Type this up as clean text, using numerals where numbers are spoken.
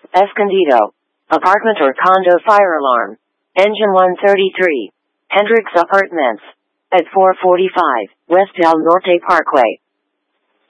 Escondido. Apartment or condo fire alarm. Engine 133. Hendricks Apartments. At 445 West Del Norte Parkway.